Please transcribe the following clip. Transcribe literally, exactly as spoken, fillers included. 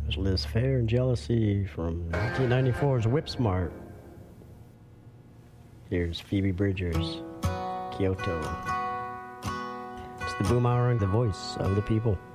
There's Liz Phair and Jealousy from nineteen ninety-four's Whip Smart. Here's Phoebe Bridgers, Kyoto. It's the Boom Hour, the voice of the people.